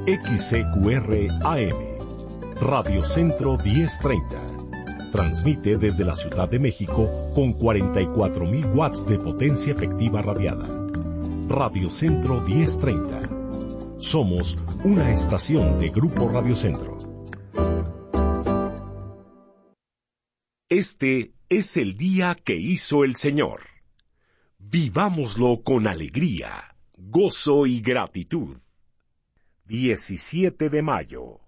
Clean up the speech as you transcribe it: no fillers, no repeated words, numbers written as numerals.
XCQR AM, Radio Centro 1030. Transmite desde la Ciudad de México con 44.000 watts de potencia efectiva radiada. Radio Centro 1030. Somos una estación de Grupo Radio Centro. Este es el día que hizo el Señor. Vivámoslo con alegría, gozo y gratitud. 17 de mayo.